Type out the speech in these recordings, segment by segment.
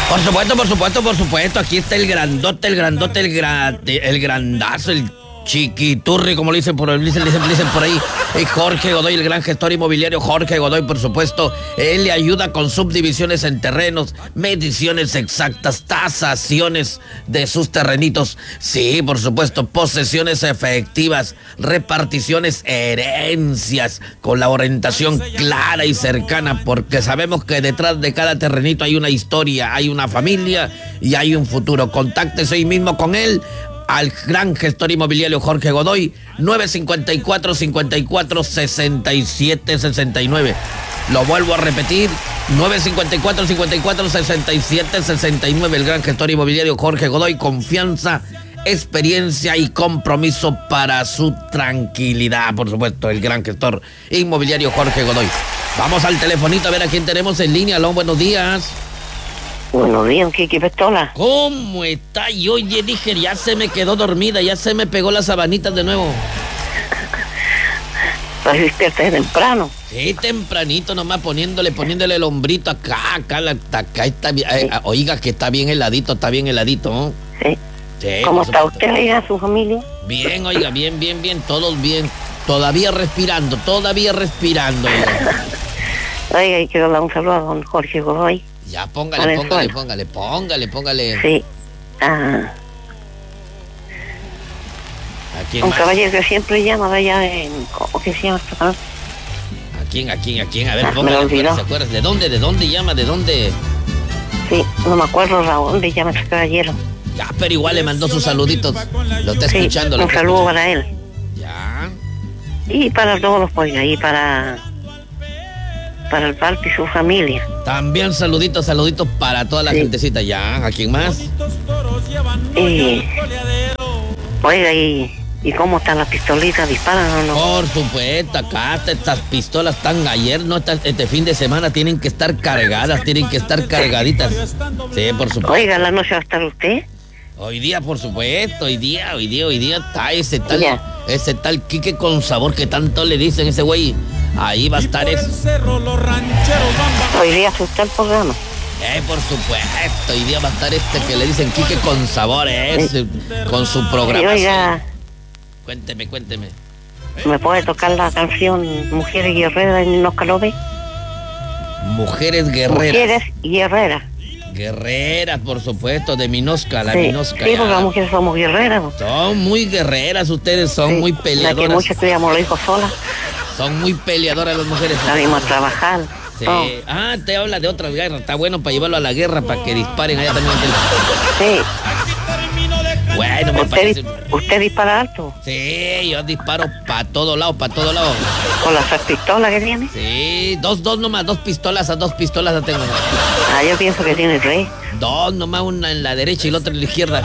Por supuesto. Aquí está el grandote, el grandazo, el chiquiturri, como le dicen por ahí. Jorge Godoy, el gran gestor inmobiliario Jorge Godoy, por supuesto. Él le ayuda con subdivisiones en terrenos, mediciones exactas, tasaciones de sus terrenitos. Sí, por supuesto, posesiones efectivas, reparticiones, herencias, con la orientación clara y cercana, porque sabemos que detrás de cada terrenito hay una historia, hay una familia y hay un futuro. Contáctese hoy mismo con él, al gran gestor inmobiliario Jorge Godoy, 954-54-67-69. Lo vuelvo a repetir, 954-54-67-69. El gran gestor inmobiliario Jorge Godoy, confianza, experiencia y compromiso para su tranquilidad. Por supuesto, el gran gestor inmobiliario Jorge Godoy. Vamos al telefonito a ver a quién tenemos en línea. Aló, buenos días. Buenos días, Kiki Pistola. ¿Cómo está? Y oye, dije, ya se me quedó dormida, ya se me pegó las sabanitas de nuevo. ¿Estás despierta temprano? Sí, tempranito nomás poniéndole el hombrito acá está bien. Oiga, que está bien heladito, ¿no? Sí. Sí. ¿Cómo está usted, oiga, su familia? Bien, oiga, bien, todos bien. Todavía respirando, oiga. Oiga, y quiero dar un saludo a don Jorge Godoy. Ya, póngale. Sí. Un caballero que siempre llama de allá en... ¿Cómo que se llama este canal? ¿A quién? A ver, póngale. ¿Se acuerdas? ¿De dónde llama? ¿De dónde? Sí, no me acuerdo de dónde llama este caballero. Ya, pero igual le mandó sus saluditos. Lo está escuchando. Un saludo para él. Ya. Y para todos los pollos, y para el parque y su familia. También saluditos para toda la gentecita. Ya, ¿a quién más? Oiga, ¿y cómo están las pistolitas? ¿Disparan o no? Por supuesto, acá estas pistolas están ayer, no, este fin de semana tienen que estar cargadas, tienen que estar cargaditas. Sí, por supuesto. Oiga, ¿la noche va a estar usted? Hoy día, por supuesto, hoy día está ese tal Quique con sabor que tanto le dicen ese güey. Ahí va a estar ese. Hoy día asusta el programa. Por supuesto, hoy día va a estar que le dicen Quique con sabor, con su programa. Oiga, cuénteme. ¿me puede tocar la canción Mujeres Guerreras de Minosca López? Mujeres Guerreras. Mujeres Guerreras. Guerreras, por supuesto, de Minosca, Minosca. Sí, porque las mujeres somos guerreras. Son muy guerreras, ustedes son muy peleadoras. La que muchas criamos los hijos solas. Son muy peleadoras las mujeres. Salimos a trabajar. Sí. Oh. Te habla de otras guerras. Está bueno para llevarlo a la guerra, para que disparen allá también. Sí. Bueno, me parece. ¿Usted dispara alto? Sí, yo disparo para todo lado. ¿Con las 3 pistolas que tiene? Sí, dos nomás, dos pistolas la tengo. Yo pienso que tiene 3. 2 nomás, una en la derecha y la otra en la izquierda.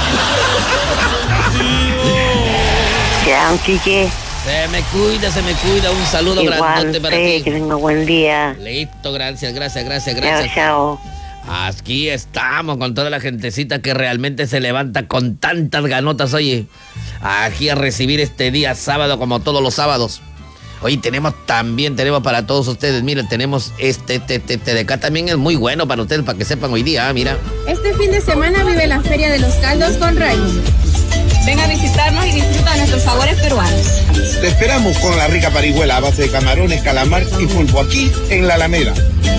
Ya, un Quique. Se me cuida, un saludo grandote para ti. Que tenga buen día. Listo, gracias. Chao. Aquí estamos con toda la gentecita que realmente se levanta con tantas ganotas, oye, aquí a recibir este día sábado como todos los sábados. Oye, tenemos para todos ustedes, miren, tenemos este de acá también es muy bueno para ustedes, para que sepan hoy día, mira. Este fin de semana vive la Feria de los Caldos con Raimi. Ven a visitarnos y disfruta de nuestros sabores peruanos. Te esperamos con la rica parihuela a base de camarones, calamar y pulpo aquí en La Alameda.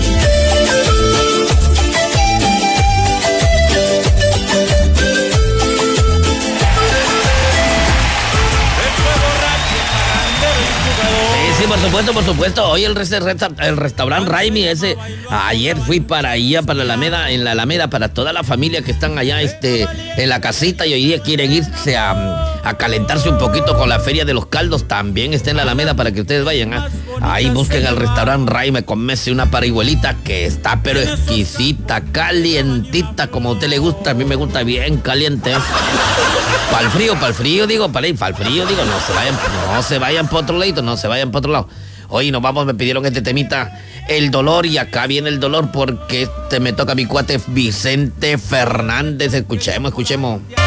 Sí, por supuesto. Hoy el restaurante Raimi ese, ayer fui para allá, para la Alameda, para toda la familia que están allá en la casita, y hoy día quieren irse a calentarse un poquito con la Feria de los Caldos. También está en la Alameda para que ustedes vayan. Ahí busquen al restaurante Raimi, comerse una parihuelita que está pero exquisita, calientita, como a usted le gusta. A mí me gusta bien caliente. Para el frío, digo, no se vayan por otro lado. Hoy nos vamos, me pidieron este temita, el dolor, y acá viene el dolor porque me toca mi cuate Vicente Fernández. Escuchemos.